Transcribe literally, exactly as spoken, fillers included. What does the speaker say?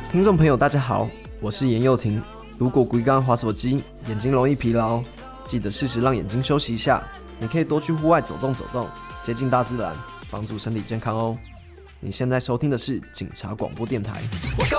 听众朋友大家好，我是严佑廷。如果规刚滑手机，眼睛容易疲劳，记得适时让眼睛休息一下。你可以多去户外走动走动，接近大自然，帮助身体健康哦。你现在收听的是警察广播电台。我告